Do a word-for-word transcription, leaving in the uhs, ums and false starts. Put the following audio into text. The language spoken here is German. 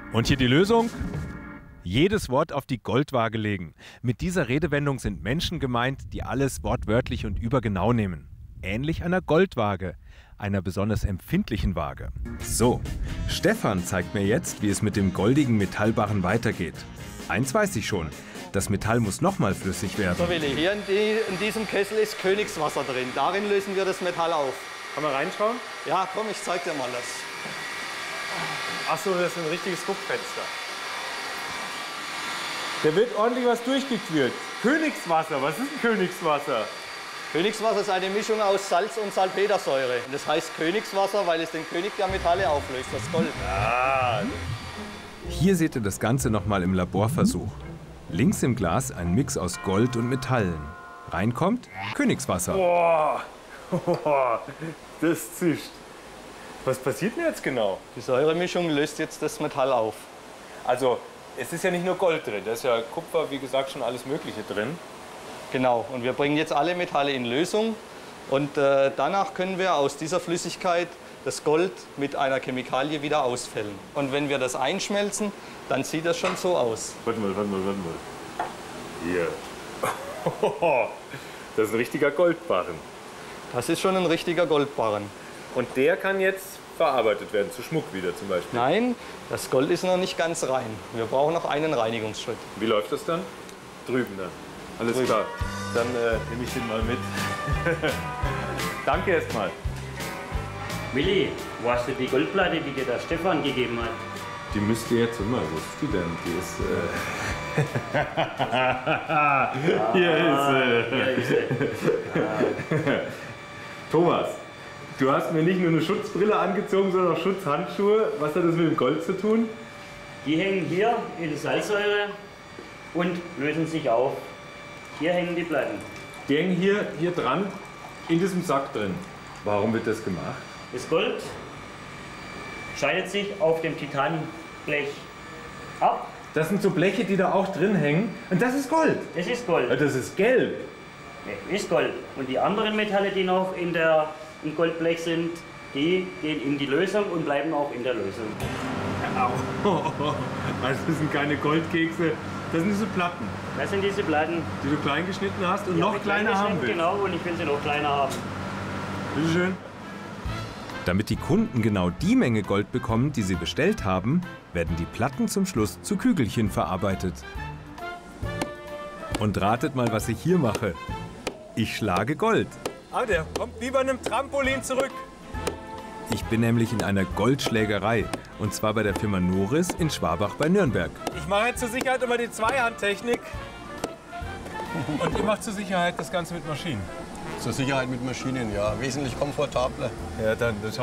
Und hier die Lösung? Jedes Wort auf die Goldwaage legen. Mit dieser Redewendung sind Menschen gemeint, die alles wortwörtlich und übergenau nehmen. Ähnlich einer Goldwaage, einer besonders empfindlichen Waage. So, Stefan zeigt mir jetzt, wie es mit dem goldigen Metallbarren weitergeht. Eins weiß ich schon, das Metall muss nochmal flüssig werden. So, Willi, hier in, die, in diesem Kessel ist Königswasser drin. Darin lösen wir das Metall auf. Kann man reinschauen? Ja, komm, ich zeig dir mal das. Ach so, das ist ein richtiges Guckfenster. Da wird ordentlich was durchgequirlt. Königswasser, was ist ein Königswasser? Königswasser ist eine Mischung aus Salz und Salpetersäure. Das heißt Königswasser, weil es den König der Metalle auflöst, das Gold. Ah. Hier seht ihr das Ganze nochmal im Laborversuch. Links im Glas ein Mix aus Gold und Metallen. Reinkommt Königswasser. Boah, das zischt. Was passiert denn jetzt genau? Die Säuremischung löst jetzt das Metall auf. Also, es ist ja nicht nur Gold drin, da ist ja Kupfer, wie gesagt, schon alles Mögliche drin. Genau, und wir bringen jetzt alle Metalle in Lösung. Und äh, danach können wir aus dieser Flüssigkeit das Gold mit einer Chemikalie wieder ausfällen. Und wenn wir das einschmelzen, dann sieht das schon so aus. Warte mal, warte mal, warte mal. Hier. Das ist ein richtiger Goldbarren. Das ist schon ein richtiger Goldbarren. Und der kann jetzt verarbeitet werden, zu Schmuck wieder zum Beispiel? Nein, das Gold ist noch nicht ganz rein. Wir brauchen noch einen Reinigungsschritt. Wie läuft das dann? Drüben dann. Alles Drüben. klar. Dann äh, nehme ich den mal mit. Danke erstmal. Willi, wo hast du die Goldplatte, die dir der Stefan gegeben hat? Die müsst ihr jetzt immer. Wo ist die denn? Die ist. Äh hier ist sie. Hier ist sie. Thomas, du hast mir nicht nur eine Schutzbrille angezogen, sondern auch Schutzhandschuhe. Was hat das mit dem Gold zu tun? Die hängen hier in der Salzsäure und lösen sich auf. Hier hängen die Platten. Die hängen hier, hier dran, in diesem Sack drin. Warum wird das gemacht? Das Gold scheidet sich auf dem Titanblech ab. Das sind so Bleche, die da auch drin hängen. Und das ist Gold. Das ist Gold. Das ist gelb. Nee, ist Gold. Und die anderen Metalle, die noch in der, im Goldblech sind, die gehen in die Lösung und bleiben auch in der Lösung. Au. Also das sind keine Goldkekse, das sind diese Platten, Das sind diese Platten. die du klein geschnitten hast und Die hab noch ich klein kleiner haben geschnitten, willst. Genau, und ich will sie noch kleiner haben. Bitte schön. Damit die Kunden genau die Menge Gold bekommen, die sie bestellt haben, werden die Platten zum Schluss zu Kügelchen verarbeitet. Und ratet mal, was ich hier mache. Ich schlage Gold. Aber der kommt wie bei einem Trampolin zurück. Ich bin nämlich in einer Goldschlägerei. Und zwar bei der Firma Noris in Schwabach bei Nürnberg. Ich mache jetzt zur Sicherheit immer die Zweihandtechnik. Und ihr macht zur Sicherheit das Ganze mit Maschinen. Zur Sicherheit mit Maschinen, ja. Wesentlich komfortabler. Ja, dann, dann